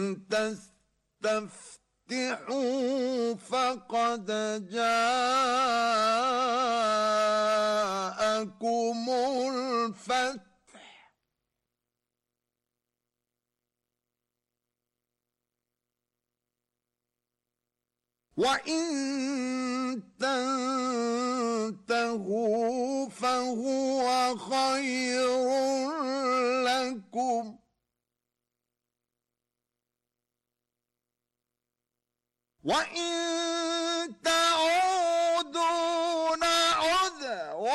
تستفتحوا فقد جاءكم الفتح وإن تنتهوا فهو خير لكم وإن